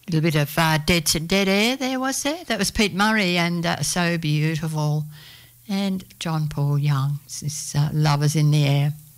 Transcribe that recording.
little bit of dead air there, was there? That was Pete Murray and So Beautiful. And John Paul Young, this Lovers in the Air.